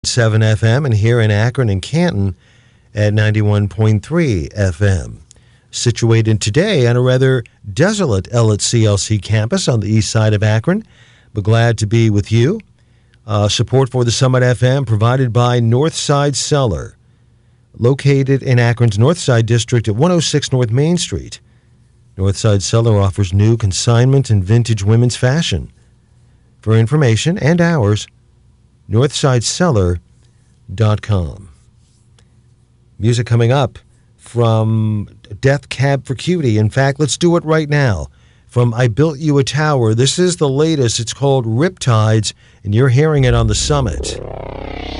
7 FM and here in Akron and Canton at 91.3 FM. Situated today on a rather desolate Ellet CLC campus on the east side of Akron, but glad to be with you. Support for the Summit FM provided by Northside Cellar, located in Akron's Northside District at 106 North Main Street. Northside Cellar offers new consignment and vintage women's fashion. For information and hours, NorthsideCellar.com. Music coming up from Death Cab for Cutie. In fact, let's do it right now. From I Built You a Tower. This is the latest. It's called Riptides, and you're hearing it on the Summit.